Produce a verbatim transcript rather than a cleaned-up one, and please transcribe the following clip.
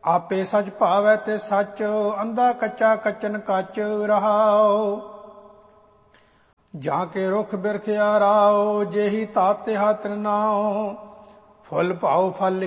ਆਪੇ ਸਚ ਭਾਵੈ ਤੇ ਸੱਚ, ਅੰਧਾ ਕੱਚਾ ਕੱਚਨ ਕੱਚ ਰਹਾਉ। ਜਾਂ ਕੇ ਰੁਖ ਬਿਰਖ ਆਰਾਉ, ਜੇਹੀ ਤਾਤੇ ਹੱਥ ਨਾਉ। ਫੁੱਲ ਭਾਉ ਫਲ